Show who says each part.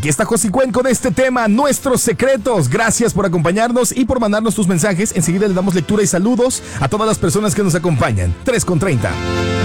Speaker 1: Aquí está Josicuen con este tema, Nuestros Secretos. Gracias por acompañarnos y por mandarnos tus mensajes. Enseguida le damos lectura y saludos a todas las personas que nos acompañan. 3:30.